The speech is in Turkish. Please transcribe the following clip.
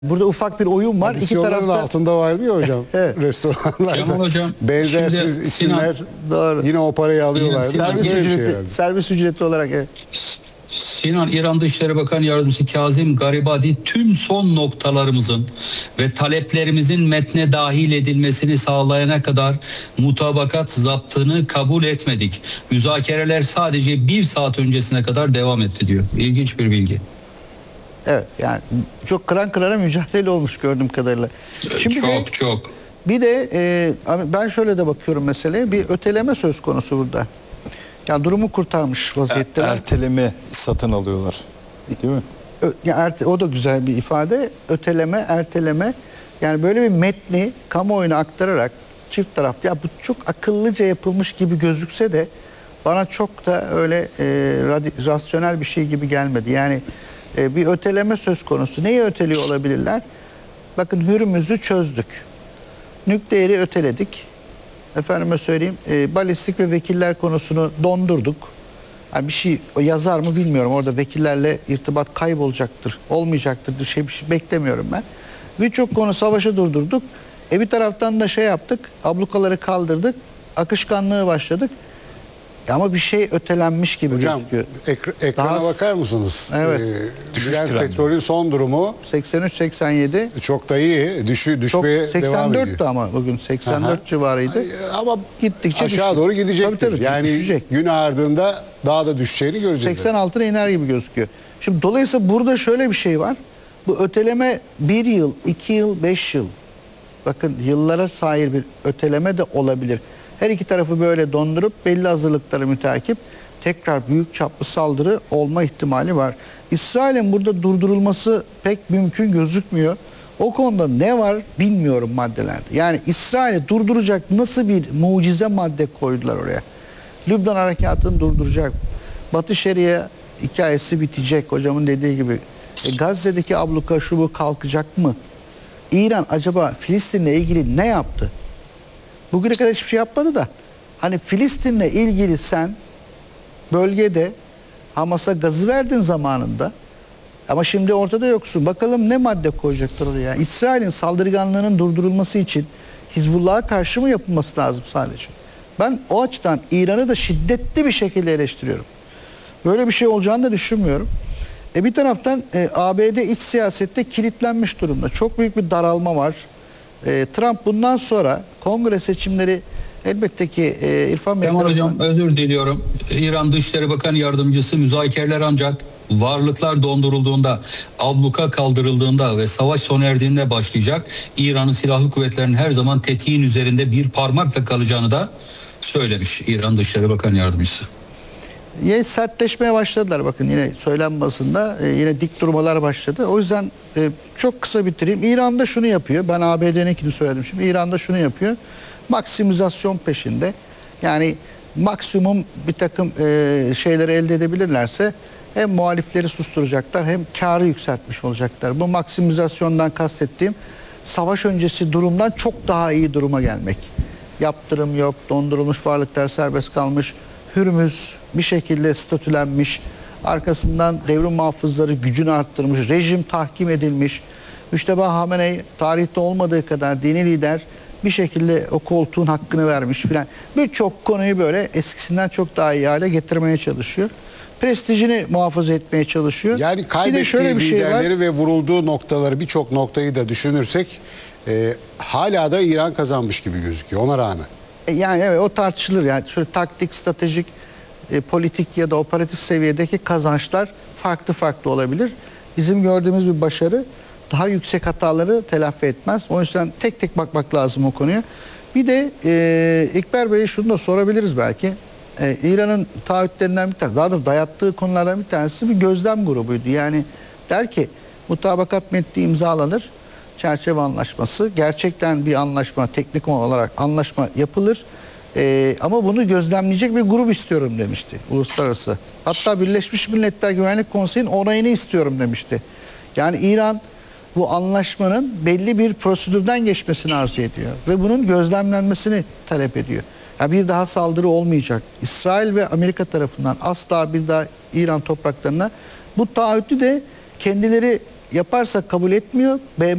Burada ufak bir oyun var. İki Adisyonların tarafta altında vardı ya hocam Evet. restoranlarda. Cemal hocam, benzersiz şimdi isimler Doğru. yine o parayı alıyorlardı. Sinan, servis Böyle bir şey ücreti, herhalde. servis ücreti olarak Sinan, İran Dışişleri Bakan Yardımcısı Kazım Garibadi tüm son noktalarımızın ve taleplerimizin metne dahil edilmesini sağlayana kadar mutabakat zaptını kabul etmedik. Müzakereler sadece 1 saat öncesine kadar devam etti diyor. İlginç bir bilgi. evet, yani çok kıran kırana mücadele olmuş gördüğüm kadarıyla. Şimdi Çok. bir de ben şöyle de bakıyorum meseleye, bir öteleme söz konusu burada. Yani durumu kurtarmış vaziyetteler. Erteleme satın alıyorlar. Değil mi? O da güzel bir ifade. Öteleme, erteleme. Yani böyle bir metni kamuoyuna aktararak çift taraflı. Ya bu çok akıllıca yapılmış gibi gözükse de bana çok da öyle rasyonel bir şey gibi gelmedi. Yani bir öteleme söz konusu. Neyi öteliyor olabilirler? Bakın, Hürmüz'ü çözdük. Nükleeri öteledik. Efendime söyleyeyim, balistik ve vekiller konusunu dondurduk. Yani bir şey yazar mı bilmiyorum. Orada vekillerle irtibat kaybolacaktır, olmayacaktır. Bir şey beklemiyorum ben. Birçok konu, savaşı durdurduk. Bir taraftan da şey yaptık, ablukaları kaldırdık, akışkanlığı başladık. Ama bir şey ötelenmiş gibi Hocam gözüküyor. ekrana Daha- bakar mısınız? Evet. Düşüş Brent trendi. petrolün son durumu 83-87. çok da iyi. Çok Düşmeye devam ediyor. 84'tü ama bugün 84 Aha. civarıydı. Ama Gittikçe aşağı düşüyor. doğru gidecektir. Tabii, yani düşecek. gün ardında daha da düşeceğini göreceğiz. 86'na iner gibi gözüküyor. Şimdi dolayısıyla burada şöyle bir şey var. Bu öteleme 1 yıl, 2 yıl, 5 yıl. Bakın, yıllara sahip bir öteleme de olabilir. Her iki tarafı böyle dondurup belli hazırlıkları mütakip tekrar büyük çaplı saldırı olma ihtimali var. İsrail'in burada durdurulması pek mümkün gözükmüyor. O konuda ne var bilmiyorum maddelerde. Yani İsrail'i durduracak nasıl bir mucize madde koydular oraya. Lübnan harekatını durduracak. Batı Şeria hikayesi bitecek, hocamın dediği gibi. Gazze'deki abluka şu bu kalkacak mı? İran acaba Filistin'le ilgili ne yaptı? Bugüne kadar hiçbir şey yapmadı da. Hani Filistin'le ilgili sen bölgede Hamas'a gazı verdin zamanında. Ama şimdi ortada yoksun. Bakalım ne madde koyacaklar oraya. İsrail'in saldırganlığının durdurulması için Hizbullah'a karşı mı yapılması lazım sadece? Ben o açıdan İran'ı da şiddetli bir şekilde eleştiriyorum. Böyle bir şey olacağını da düşünmüyorum. Bir taraftan ABD iç siyasette kilitlenmiş durumda. Çok büyük bir daralma var. Trump bundan sonra kongre seçimleri elbette ki İrfan Bey Cemal tarafından... Hocam, özür diliyorum. İran Dışişleri Bakan Yardımcısı müzakereler ancak varlıklar dondurulduğunda, abluka kaldırıldığında ve savaş sona erdiğinde başlayacak. İran'ın silahlı kuvvetlerinin her zaman tetiğin üzerinde bir parmakla kalacağını da söylemiş İran Dışişleri Bakan Yardımcısı. Sertleşmeye başladılar, bakın yine söylem basında yine dik durmalar başladı. O yüzden çok kısa bitireyim. İran'da şunu yapıyor. Ben ABD'ninkini söyledim şimdi. İran'da şunu yapıyor. Maksimizasyon peşinde. Yani maksimum bir takım şeyleri elde edebilirlerse hem muhalifleri susturacaklar hem karı yükseltmiş olacaklar. Bu maksimizasyondan kastettiğim savaş öncesi durumdan çok daha iyi duruma gelmek. Yaptırım yok, dondurulmuş varlıklar serbest kalmış. Hürmüz bir şekilde statülenmiş, arkasından devrim muhafızları gücünü arttırmış, rejim tahkim edilmiş. Müşteba Hamenei tarihte olmadığı kadar dini lider bir şekilde o koltuğun hakkını vermiş filan. Birçok konuyu böyle eskisinden çok daha iyi hale getirmeye çalışıyor. Prestijini muhafaza etmeye çalışıyor. Yani Bir de kaybettiği şöyle bir şey var. liderleri ve vurulduğu noktaları, birçok noktayı da düşünürsek hala da İran kazanmış gibi gözüküyor ona rağmen. Yani evet, o tartışılır. Yani şöyle taktik, stratejik, politik ya da operatif seviyedeki kazançlar farklı olabilir. Bizim gördüğümüz bir başarı daha yüksek hataları telafi etmez. O yüzden tek tek bakmak lazım o konuya. Bir de İkber Bey'e şunu da sorabiliriz belki. İran'ın taahhütlerinden bir tanesi, daha doğrusu dayattığı konulardan bir tanesi bir gözlem grubuydu. Yani der ki mutabakat metni imzalanır, çerçeve anlaşması, gerçekten bir anlaşma, teknik olarak anlaşma yapılır. Ama bunu gözlemleyecek bir grup istiyorum demişti uluslararası. Hatta Birleşmiş Milletler Güvenlik Konseyi'nin onayını istiyorum demişti. Yani İran bu anlaşmanın belli bir prosedürden geçmesini arzu ediyor ve bunun gözlemlenmesini talep ediyor. Ya bir daha saldırı olmayacak. İsrail ve Amerika tarafından asla bir daha İran topraklarına, bu taahhütü de kendileri yaparsak kabul etmiyor.